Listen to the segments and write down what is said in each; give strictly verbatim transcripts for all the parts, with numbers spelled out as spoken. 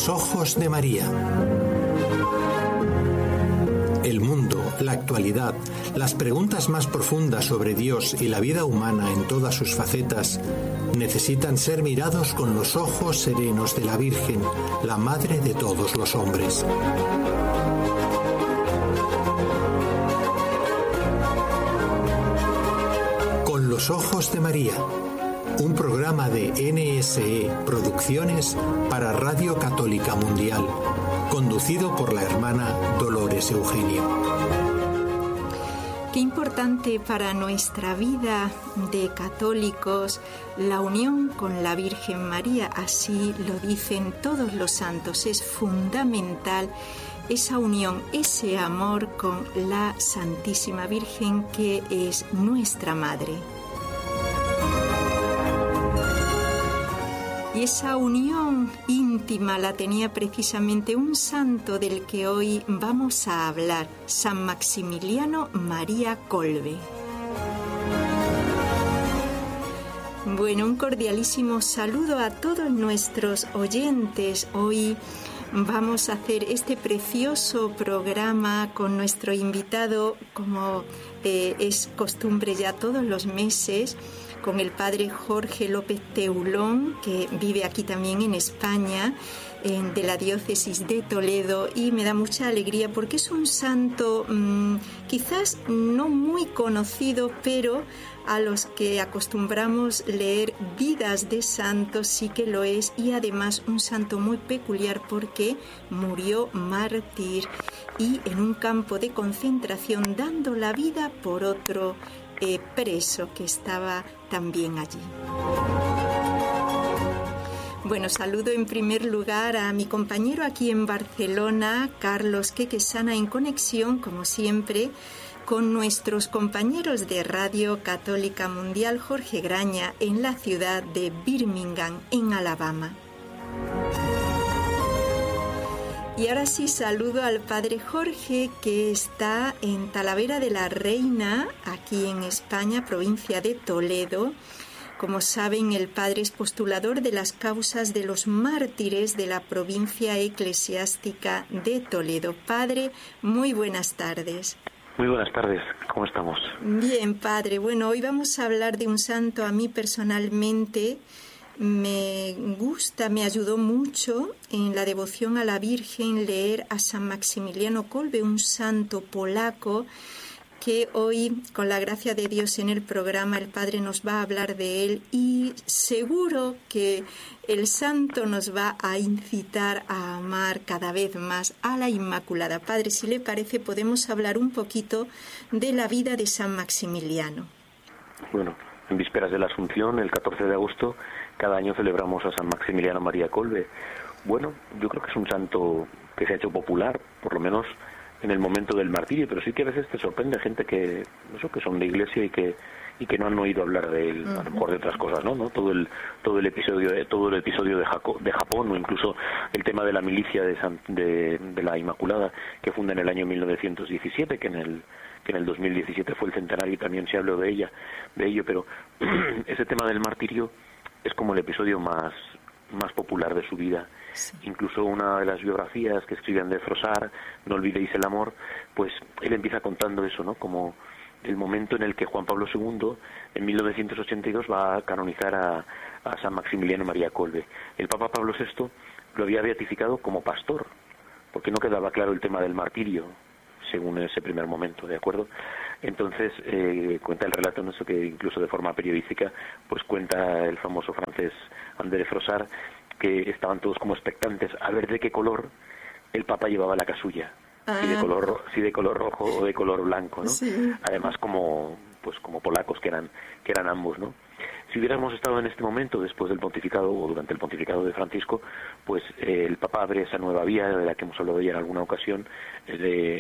los ojos de María. El mundo, la actualidad, las preguntas más profundas sobre Dios y la vida humana en todas sus facetas necesitan ser mirados con los ojos serenos de la Virgen, la Madre de todos los hombres. Con los ojos de María, un programa de N S E Producciones para Radio Católica Mundial, conducido por la hermana Dolores Eugenio. Qué importante para nuestra vida de católicos la unión con la Virgen María, así lo dicen todos los santos, es fundamental esa unión, ese amor con la Santísima Virgen que es nuestra Madre. Y esa unión íntima la tenía precisamente un santo del que hoy vamos a hablar, San Maximiliano María Kolbe. Bueno, un cordialísimo saludo a todos nuestros oyentes. Hoy vamos a hacer este precioso programa con nuestro invitado, como eh, es costumbre ya todos los meses, con el padre Jorge López Teulón, que vive aquí también en España, en, de la diócesis de Toledo, y me da mucha alegría porque es un santo mmm, quizás no muy conocido, pero a los que acostumbramos leer vidas de santos sí que lo es, y además un santo muy peculiar porque murió mártir y en un campo de concentración dando la vida por otro Eh, preso que estaba también allí. Bueno, saludo en primer lugar a mi compañero aquí en Barcelona, Carlos Quequesana, en conexión, como siempre, con nuestros compañeros de Radio Católica Mundial, Jorge Graña, en la ciudad de Birmingham, en Alabama. Y ahora sí saludo al padre Jorge, que está en Talavera de la Reina, aquí en España, provincia de Toledo. Como saben, el padre es postulador de las causas de los mártires de la provincia eclesiástica de Toledo. Padre, muy buenas tardes. Muy buenas tardes, ¿cómo estamos? Bien, padre. Bueno, hoy vamos a hablar de un santo. A mí personalmente me gusta, me ayudó mucho en la devoción a la Virgen leer a San Maximiliano Kolbe, un santo polaco que hoy, con la gracia de Dios en el programa, el Padre nos va a hablar de él, y seguro que el santo nos va a incitar a amar cada vez más a la Inmaculada. Padre, si le parece, podemos hablar un poquito de la vida de San Maximiliano. Bueno, en vísperas de la Asunción, el catorce de agosto, cada año celebramos a San Maximiliano María Kolbe. Bueno, yo creo que es un santo que se ha hecho popular, por lo menos en el momento del martirio, pero sí que a veces te sorprende gente que, no sé, que son de iglesia y que y que no han oído hablar de él, uh-huh. A lo mejor de otras cosas, ¿no? ¿no? Todo el todo el episodio todo el episodio de, Jaco, de Japón, o incluso el tema de la milicia de, San, de de la Inmaculada, que funda en el año mil novecientos diecisiete, que en el que en el dos mil diecisiete fue el centenario y también se habló de ella, de ello, pero ese tema del martirio es como el episodio más más popular de su vida. Sí. Incluso una de las biografías que escriben de Froissart, No olvidéis el amor, pues él empieza contando eso, ¿no? Como el momento en el que Juan Pablo segundo, en mil novecientos ochenta y dos, va a canonizar a, a San Maximiliano María Kolbe. El Papa Pablo sexto lo había beatificado como pastor, porque no quedaba claro el tema del martirio, según ese primer momento, ¿de acuerdo? Entonces, eh, cuenta el relato, no sé, que incluso de forma periodística, pues cuenta el famoso francés André Froissart, que estaban todos como expectantes a ver de qué color el Papa llevaba la casulla, ah. si de color si de color rojo o de color blanco, ¿no? Sí. Además, como pues como polacos que eran que eran ambos, ¿no? Si hubiéramos estado en este momento, después del pontificado o durante el pontificado de Francisco, pues eh, el Papa abre esa nueva vía de la que hemos hablado ya en alguna ocasión, de,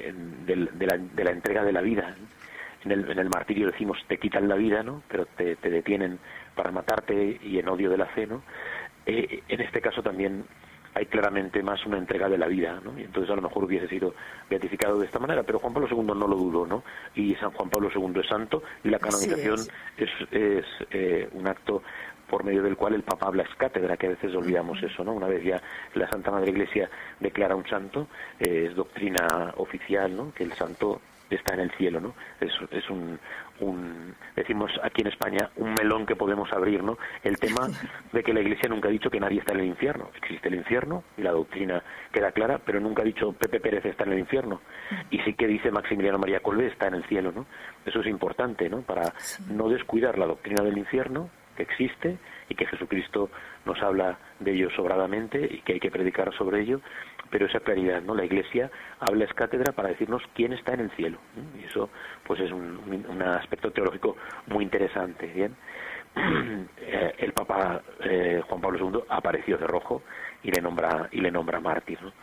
de, de, la, de la entrega de la vida. En el, en el martirio decimos te quitan la vida, ¿no? Pero te, te detienen para matarte y en odio de la fe, ¿no? Eh, en este caso también hay claramente más una entrega de la vida, ¿no? Y entonces a lo mejor hubiese sido beatificado de esta manera, pero Juan Pablo segundo no lo dudó, ¿no? Y San Juan Pablo segundo es santo, y la canonización es, es, es eh, un acto por medio del cual el Papa habla ex cátedra, que a veces olvidamos eso, ¿no? Una vez ya la Santa Madre Iglesia declara un santo, eh, es doctrina oficial, ¿no? Que el santo está en el cielo, ¿no? Es, es un, un, decimos aquí en España, un melón que podemos abrir, ¿no? El tema de que la Iglesia nunca ha dicho que nadie está en el infierno. Existe el infierno y la doctrina queda clara, pero nunca ha dicho Pepe Pérez está en el infierno. Y sí que dice Maximiliano María Kolbe está en el cielo, ¿no? Eso es importante, ¿no? Para no descuidar la doctrina del infierno, que existe y que Jesucristo nos habla de ello sobradamente y que hay que predicar sobre ello, pero esa claridad, ¿no? La Iglesia habla es cátedra para decirnos quién está en el cielo, ¿no? Y eso pues es un, un aspecto teológico muy interesante, ¿bien? El Papa eh, Juan Pablo segundo apareció de rojo y le nombra y le nombra mártir, ¿no?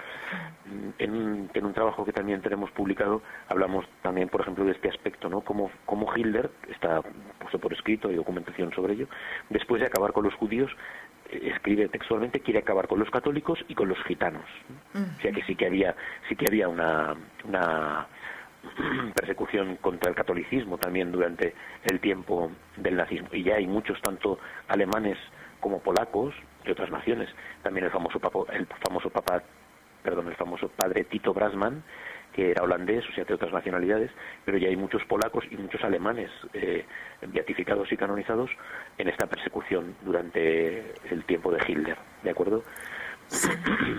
En un, en un trabajo que también tenemos publicado hablamos también, por ejemplo, de este aspecto, ¿no? Como, como Hilder, está puesto por escrito, hay documentación sobre ello, después de acabar con los judíos, eh, escribe textualmente, quiere acabar con los católicos y con los gitanos, ¿no? Uh-huh. O sea que sí que había, sí que había una, una persecución contra el catolicismo también durante el tiempo del nazismo, y ya hay muchos, tanto alemanes como polacos de otras naciones, también el famoso papa, el famoso papa perdón, el famoso padre Tito Brasman, que era holandés, o sea, de otras nacionalidades, pero ya hay muchos polacos y muchos alemanes eh, beatificados y canonizados en esta persecución durante el tiempo de Hitler, ¿de acuerdo? Sí.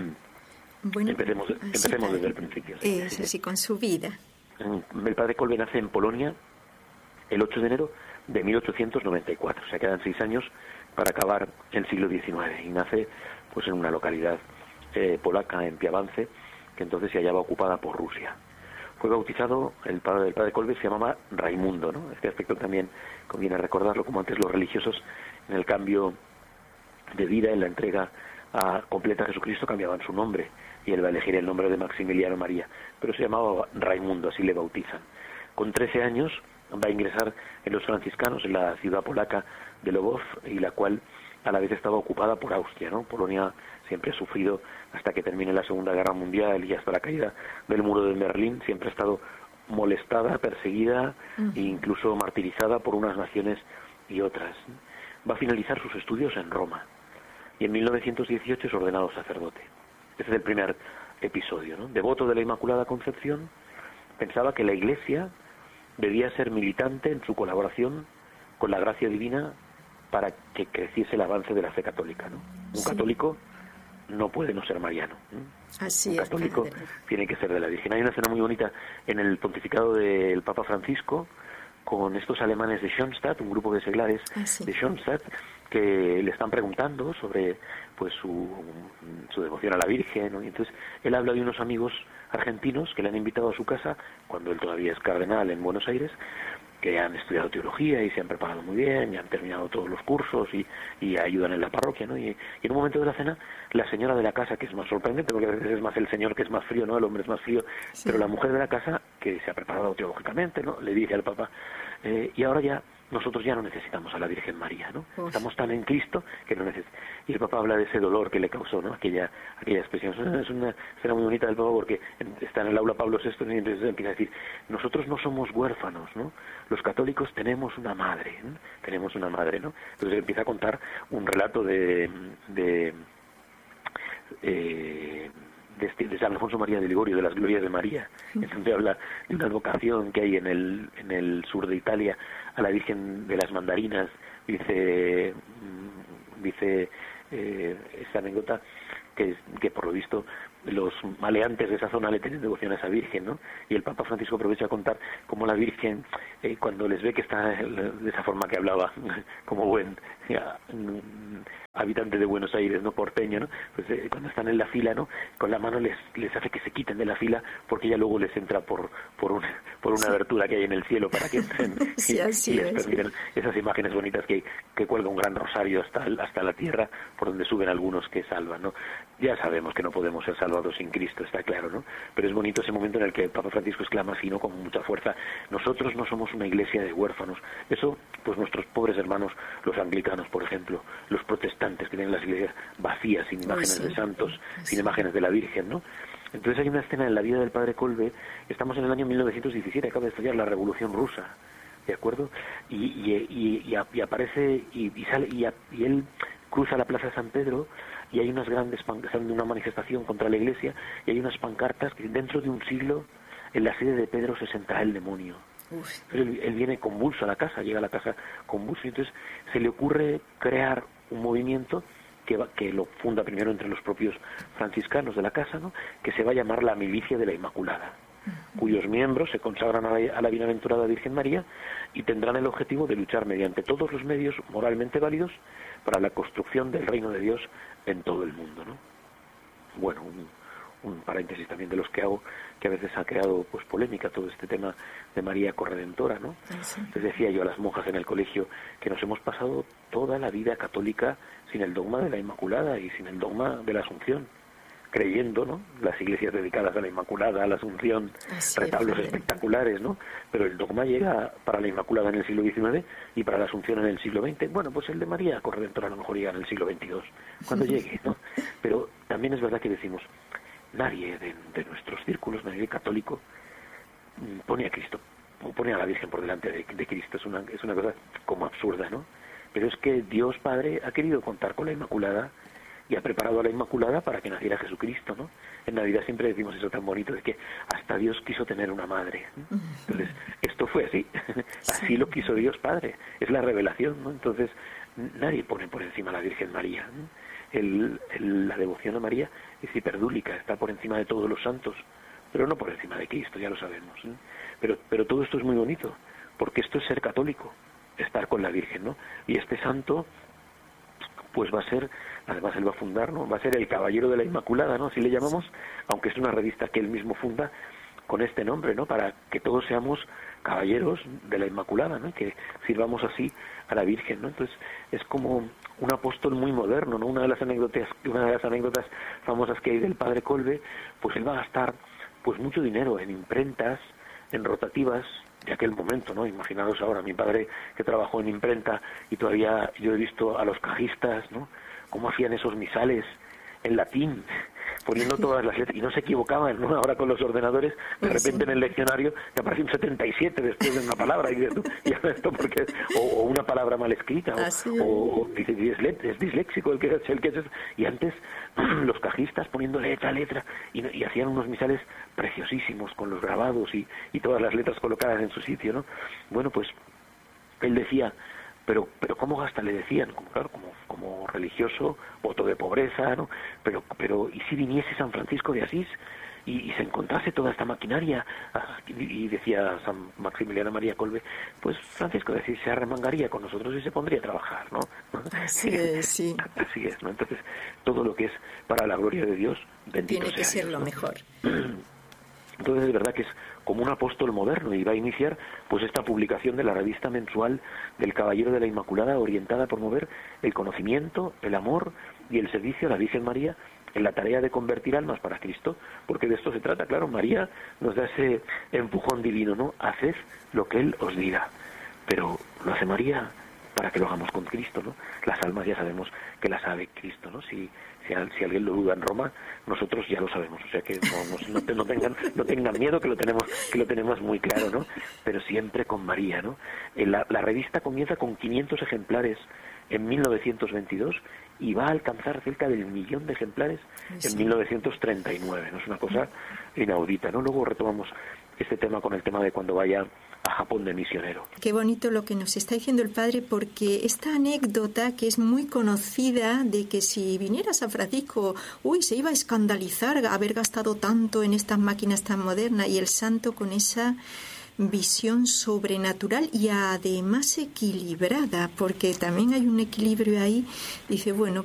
Bueno, empecemos empecemos sí, desde el principio. Es así, con su vida. El padre Kolbe nace en Polonia el ocho de enero de mil ochocientos noventa y cuatro, o sea, quedan seis años para acabar el siglo diecinueve, y nace pues en una localidad Eh, polaca, en Piavance, que entonces se hallaba ocupada por Rusia. Fue bautizado, el padre del padre Kolbe se llamaba Raimundo, ¿no? Este aspecto también conviene recordarlo, como antes los religiosos en el cambio de vida, en la entrega a, completa a Jesucristo, cambiaban su nombre, y él va a elegir el nombre de Maximiliano María, pero se llamaba Raimundo, así le bautizan. Con trece años va a ingresar en los franciscanos en la ciudad polaca de Lwów, y la cual a la vez estaba ocupada por Austria, ¿no? Polonia siempre ha sufrido, hasta que termine la Segunda Guerra Mundial y hasta la caída del muro de Berlín, siempre ha estado molestada, perseguida uh-huh. e incluso martirizada por unas naciones y otras. Va a finalizar sus estudios en Roma y en mil novecientos dieciocho es ordenado sacerdote. Ese es el primer episodio, ¿no? Devoto de la Inmaculada Concepción, pensaba que la Iglesia debía ser militante en su colaboración con la gracia divina para que creciese el avance de la fe católica, ¿no? Un sí. católico no puede no ser mariano, ¿no? Así un católico es, tiene que ser de la Virgen. Hay una escena muy bonita en el pontificado del Papa Francisco con estos alemanes de Schoenstatt, un grupo de seglares ah, sí. de Schoenstatt, que le están preguntando sobre pues su, su devoción a la Virgen, ¿no? Y entonces él habla de unos amigos argentinos que le han invitado a su casa cuando él todavía es cardenal en Buenos Aires, que han estudiado teología y se han preparado muy bien y han terminado todos los cursos y, y ayudan en la parroquia, ¿no? Y, y en un momento de la cena, la señora de la casa, que es más sorprendente, porque a veces es más el señor que es más frío, ¿no? El hombre es más frío, sí. pero la mujer de la casa, que se ha preparado teológicamente, ¿no? Le dice al Papa, eh, y ahora ya, nosotros ya no necesitamos a la Virgen María, ¿no? Uf. Estamos tan en Cristo que no necesitamos. Y el Papa habla de ese dolor que le causó, ¿no? Aquella, aquella expresión. Es una escena muy bonita del Papa porque está en el aula Pablo sexto y entonces empieza a decir, nosotros no somos huérfanos, ¿no? Los católicos tenemos una madre, ¿no? Tenemos una madre, ¿no? Entonces empieza a contar un relato de... de eh, De, de San Alfonso María de Ligorio, de las glorias de María. Entonces habla de una advocación que hay en el en el sur de Italia a la Virgen de las Mandarinas. Dice dice eh, esta anécdota que, que por lo visto los maleantes de esa zona le tienen devoción a esa Virgen, ¿no? Y el Papa Francisco aprovecha a contar cómo la Virgen, eh, cuando les ve que está de esa forma que hablaba, como buen ya, habitante de Buenos Aires, no porteño, ¿no? Pues eh, cuando están en la fila, ¿no? Con la mano les les hace que se quiten de la fila porque ella luego les entra por por una por una sí. abertura que hay en el cielo para que entren sí, y, así y les es. permiten esas imágenes bonitas que que cuelga un gran rosario hasta hasta la tierra por donde suben algunos que salvan, ¿no? Ya sabemos que no podemos ser salvados sin Cristo, está claro, ¿no? Pero es bonito ese momento en el que el Papa Francisco exclama así, ¿no?, con mucha fuerza: nosotros no somos una iglesia de huérfanos. Eso, pues nuestros pobres hermanos, los anglicanos, por ejemplo, los protestantes, que tienen las iglesias vacías, sin imágenes sí. de santos, sí. sin imágenes de la Virgen, ¿no? Entonces hay una escena en la vida del padre Kolbe. Estamos en el año mil novecientos diecisiete, acaba de estallar la Revolución Rusa, ¿de acuerdo? Y, y, y, y, y aparece, y, y sale, y, y él cruza la Plaza de San Pedro, y hay unas grandes pancartas, una manifestación contra la Iglesia, y hay unas pancartas que dentro de un siglo en la sede de Pedro se sentará el demonio. Él, él viene convulso a la casa, llega a la casa convulso, y entonces se le ocurre crear un movimiento que, va, que lo funda primero entre los propios franciscanos de la casa, ¿no?, que se va a llamar la Milicia de la Inmaculada, uh-huh. cuyos miembros se consagran a la, a la bienaventurada Virgen María y tendrán el objetivo de luchar mediante todos los medios moralmente válidos para la construcción del reino de Dios en todo el mundo, ¿no? Bueno, un, un paréntesis también de los que hago, que a veces ha creado pues polémica todo este tema de María Corredentora, ¿no? Sí. Les decía yo a las monjas en el colegio que nos hemos pasado toda la vida católica sin el dogma de la Inmaculada y sin el dogma de la Asunción, creyendo, ¿no?, las iglesias dedicadas a la Inmaculada, a la Asunción, así retablos es, espectaculares, ¿no? Pero el dogma llega para la Inmaculada en el siglo diecinueve y para la Asunción en el siglo veinte. Bueno, pues el de María Corredentora a lo mejor llega en el siglo veintidós, cuando llegue, ¿no? Pero también es verdad que decimos, nadie de, de nuestros círculos, nadie católico, pone a Cristo, pone a la Virgen por delante de, de Cristo. Es una, es una cosa como absurda, ¿no? Pero es que Dios Padre ha querido contar con la Inmaculada y ha preparado a la Inmaculada para que naciera Jesucristo, ¿no? En Navidad siempre decimos eso tan bonito de que hasta Dios quiso tener una madre, ¿no? Entonces, esto fue así, así lo quiso Dios Padre, es la revelación, ¿no? Entonces, nadie pone por encima a la Virgen María, ¿no? El, el, la devoción a María es hiperdúlica, está por encima de todos los santos, pero no por encima de Cristo, ya lo sabemos, ¿no? Pero, pero todo esto es muy bonito, porque esto es ser católico, estar con la Virgen, ¿no? Y este santo pues va a ser, además él va a fundar, ¿no?, va a ser el Caballero de la Inmaculada, ¿no?, así le llamamos, aunque es una revista que él mismo funda con este nombre, ¿no?, para que todos seamos caballeros de la Inmaculada, ¿no?, y que sirvamos así a la Virgen, ¿no? Entonces es como un apóstol muy moderno, ¿no? Una de las anécdotas, una de las anécdotas famosas que hay del padre Kolbe, pues él va a gastar pues mucho dinero en imprentas, en rotativas de aquel momento, ¿no? Imaginaros ahora, mi padre que trabajó en imprenta, y todavía yo he visto a los cajistas, ¿no?, cómo hacían esos misales en latín, poniendo todas las letras, y no se equivocaban, ¿no? Ahora con los ordenadores, de repente en el leccionario te aparece un setenta y siete después de una palabra, y dices tú, ¿y esto por qué? O, o una palabra mal escrita, o, o, o dice, es disléxico el que es, el que es, y antes los cajistas poniendo letra a letra, y, y hacían unos misales preciosísimos con los grabados y, y todas las letras colocadas en su sitio, ¿no? Bueno, pues él decía, pero pero cómo gasta, le decían, como claro, como como religioso, voto de pobreza, ¿no? Pero pero y si viniese San Francisco de Asís y, y se encontrase toda esta maquinaria, y, y decía San Maximiliano María Kolbe, pues Francisco de Asís se arremangaría con nosotros y se pondría a trabajar, ¿no? Así es, sí. Así es, ¿no? Entonces, todo lo que es para la gloria de Dios, bendito tiene que sea ser Dios, lo ¿no? mejor. Entonces es verdad que es como un apóstol moderno, y va a iniciar pues esta publicación de la revista mensual del Caballero de la Inmaculada, orientada a promover el conocimiento, el amor y el servicio a la Virgen María en la tarea de convertir almas para Cristo, porque de esto se trata, claro. María nos da ese empujón divino, ¿no? Haced lo que Él os diga, pero lo hace María para que lo hagamos con Cristo, ¿no? Las almas ya sabemos que las sabe Cristo, ¿no? Si Si, si alguien lo duda en Roma, nosotros ya lo sabemos, o sea que no, no, no tengan no tengan miedo, que lo tenemos que lo tenemos muy claro, ¿no? Pero siempre con María, ¿no? La, la revista comienza con quinientos ejemplares en mil novecientos veintidós y va a alcanzar cerca del millón de ejemplares sí. en mil novecientos treinta y nueve, ¿no? Es una cosa inaudita, ¿no? Luego retomamos este tema con el tema de cuando vaya a Japón de misionero. Qué bonito lo que nos está diciendo el padre, porque esta anécdota que es muy conocida de que si viniera San Francisco, uy, se iba a escandalizar haber gastado tanto en estas máquinas tan modernas, y el santo con esa visión sobrenatural y además equilibrada, porque también hay un equilibrio ahí. Dice, bueno,